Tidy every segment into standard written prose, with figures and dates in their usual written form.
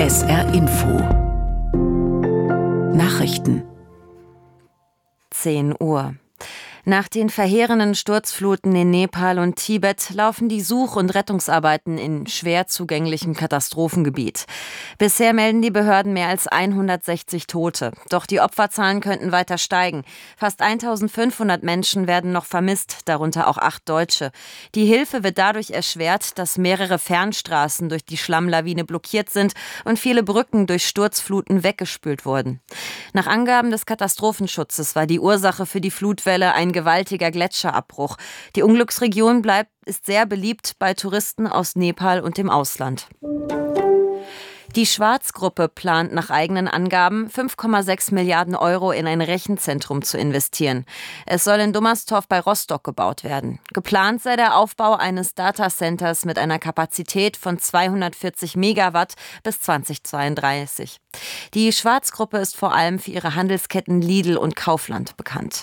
SR Info Nachrichten 10 Uhr. Nach den verheerenden Sturzfluten in Nepal und Tibet laufen die Such- und Rettungsarbeiten in schwer zugänglichem Katastrophengebiet. Bisher melden die Behörden mehr als 160 Tote. Doch die Opferzahlen könnten weiter steigen. Fast 1500 Menschen werden noch vermisst, darunter auch 8 Deutsche. Die Hilfe wird dadurch erschwert, dass mehrere Fernstraßen durch die Schlammlawine blockiert sind und viele Brücken durch Sturzfluten weggespült wurden. Nach Angaben des Katastrophenschutzes war die Ursache für die Flutwelle ein gewaltiger Gletscherabbruch. Die Unglücksregion ist sehr beliebt bei Touristen aus Nepal und dem Ausland. Die Schwarz-Gruppe plant nach eigenen Angaben 5,6 Milliarden Euro in ein Rechenzentrum zu investieren. Es soll in Dummerstorf bei Rostock gebaut werden. Geplant sei der Aufbau eines Datacenters mit einer Kapazität von 240 Megawatt bis 2032. Die Schwarz-Gruppe ist vor allem für ihre Handelsketten Lidl und Kaufland bekannt.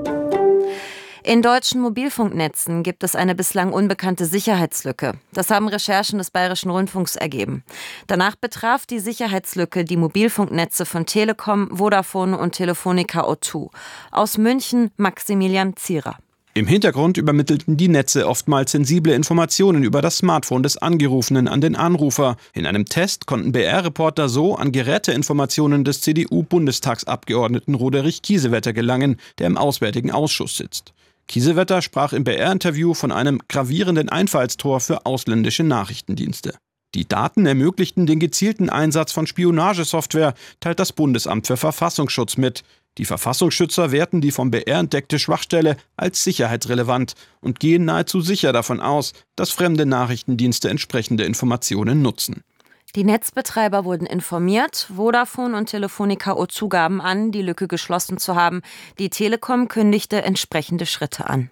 In deutschen Mobilfunknetzen gibt es eine bislang unbekannte Sicherheitslücke. Das haben Recherchen des Bayerischen Rundfunks ergeben. Danach betraf die Sicherheitslücke die Mobilfunknetze von Telekom, Vodafone und Telefonica O2. Aus München Maximilian Zierer. Im Hintergrund übermittelten die Netze oftmals sensible Informationen über das Smartphone des Angerufenen an den Anrufer. In einem Test konnten BR-Reporter so an Geräteinformationen des CDU-Bundestagsabgeordneten Roderich Kiesewetter gelangen, der im Auswärtigen Ausschuss sitzt. Kiesewetter sprach im BR-Interview von einem gravierenden Einfallstor für ausländische Nachrichtendienste. Die Daten ermöglichten den gezielten Einsatz von Spionagesoftware, teilt das Bundesamt für Verfassungsschutz mit. Die Verfassungsschützer werten die vom BR entdeckte Schwachstelle als sicherheitsrelevant und gehen nahezu sicher davon aus, dass fremde Nachrichtendienste entsprechende Informationen nutzen. Die Netzbetreiber wurden informiert. Vodafone und Telefonica O2 gaben an, die Lücke geschlossen zu haben. Die Telekom kündigte entsprechende Schritte an.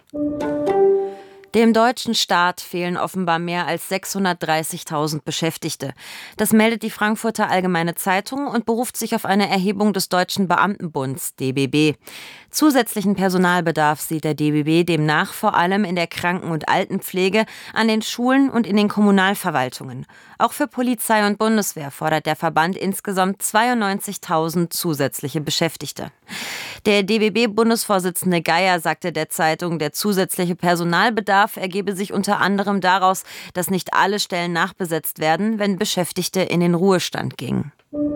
Dem deutschen Staat fehlen offenbar mehr als 630.000 Beschäftigte. Das meldet die Frankfurter Allgemeine Zeitung und beruft sich auf eine Erhebung des Deutschen Beamtenbunds, DBB. Zusätzlichen Personalbedarf sieht der DBB demnach vor allem in der Kranken- und Altenpflege, an den Schulen und in den Kommunalverwaltungen. Auch für Polizei und Bundeswehr fordert der Verband insgesamt 92.000 zusätzliche Beschäftigte. Der DBB-Bundesvorsitzende Geier sagte der Zeitung, der zusätzliche Personalbedarf ergebe sich unter anderem daraus, dass nicht alle Stellen nachbesetzt werden, wenn Beschäftigte in den Ruhestand gingen.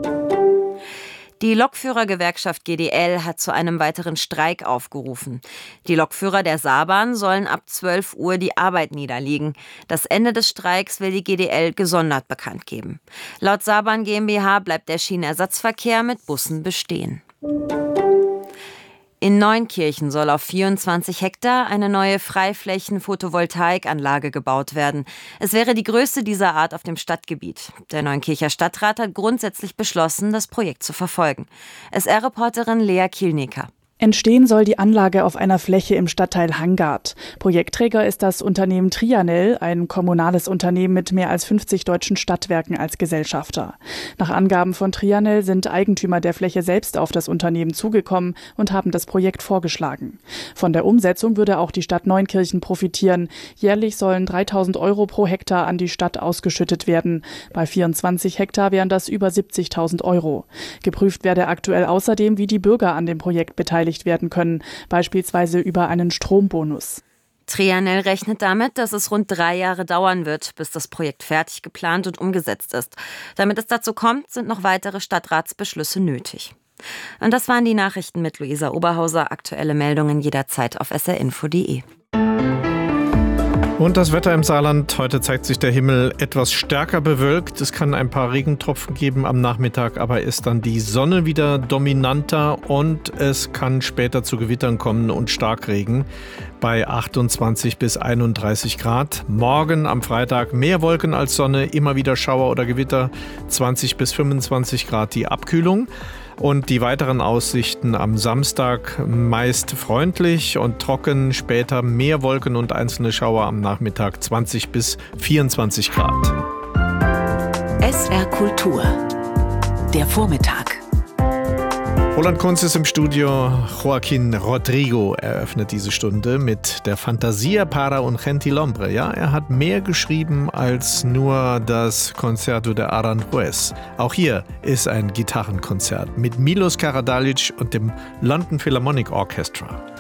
Die Lokführergewerkschaft GDL hat zu einem weiteren Streik aufgerufen. Die Lokführer der Saarbahn sollen ab 12 Uhr die Arbeit niederlegen. Das Ende des Streiks will die GDL gesondert bekannt geben. Laut Saarbahn GmbH bleibt der Schienenersatzverkehr mit Bussen bestehen. In Neunkirchen soll auf 24 Hektar eine neue Freiflächen-Photovoltaikanlage gebaut werden. Es wäre die größte dieser Art auf dem Stadtgebiet. Der Neunkircher Stadtrat hat grundsätzlich beschlossen, das Projekt zu verfolgen. SR-Reporterin Lea Kielnecker. Entstehen soll die Anlage auf einer Fläche im Stadtteil Hangard. Projektträger ist das Unternehmen Trianel, ein kommunales Unternehmen mit mehr als 50 deutschen Stadtwerken als Gesellschafter. Nach Angaben von Trianel sind Eigentümer der Fläche selbst auf das Unternehmen zugekommen und haben das Projekt vorgeschlagen. Von der Umsetzung würde auch die Stadt Neunkirchen profitieren. Jährlich sollen 3.000 Euro pro Hektar an die Stadt ausgeschüttet werden. Bei 24 Hektar wären das über 70.000 Euro. Geprüft werde aktuell außerdem, wie die Bürger an dem Projekt beteiligt werden können, beispielsweise über einen Strombonus. Trianel rechnet damit, dass es rund 3 Jahre dauern wird, bis das Projekt fertig geplant und umgesetzt ist. Damit es dazu kommt, sind noch weitere Stadtratsbeschlüsse nötig. Und das waren die Nachrichten mit Luisa Oberhauser. Aktuelle Meldungen jederzeit auf srinfo.de. Und das Wetter im Saarland. Heute zeigt sich der Himmel etwas stärker bewölkt. Es kann ein paar Regentropfen geben am Nachmittag, aber ist dann die Sonne wieder dominanter und es kann später zu Gewittern kommen und Starkregen bei 28 bis 31 Grad. Morgen am Freitag mehr Wolken als Sonne, immer wieder Schauer oder Gewitter, 20 bis 25 Grad die Abkühlung. Und die weiteren Aussichten am Samstag meist freundlich und trocken, später mehr Wolken und einzelne Schauer am Nachmittag 20 bis 24 Grad. SR Kultur. Der Vormittag. Roland Kunz ist im Studio. Joaquín Rodrigo eröffnet diese Stunde mit der Fantasia para un Gentilhombre. Ja, er hat mehr geschrieben als nur das Concerto de Aranjuez. Auch hier ist ein Gitarrenkonzert mit Milos Karadzic und dem London Philharmonic Orchestra.